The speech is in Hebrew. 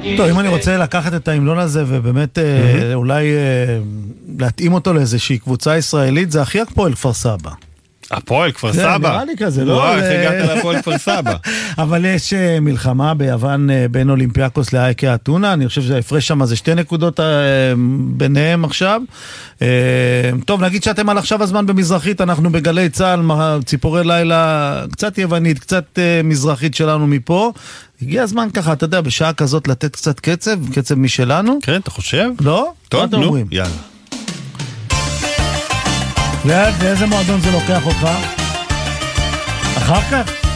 טוב, אם אני רוצה לקחת את ההמנון הזה ובאמת אולי להתאים אותו לאיזושהי קבוצה ישראלית, זה הכי הפועל כפר סבא. הפועל כפר סבא? זה נראה לי כזה, לא? וואי, איך הגעת להפועל כפר סבא? אבל יש מלחמה ביוון בין אולימפיאקוס לאייקה אתונה, אני חושב שההפרש שם זה 2 נקודות ביניהם עכשיו. טוב, נגיד שאתם על עכשיו הזמן במזרחית, אנחנו בגלי צהל, ציפורי לילה, קצת יוונית, קצת מזרחית שלנו מפה. הגיע הזמן ככה, אתה יודע, בשעה כזאת לתת קצת קצב משלנו. כן, אתה חושב? לא? טוב, נו, יאללה. לאיזה מועדון זה לוקח אותך? אחר כך?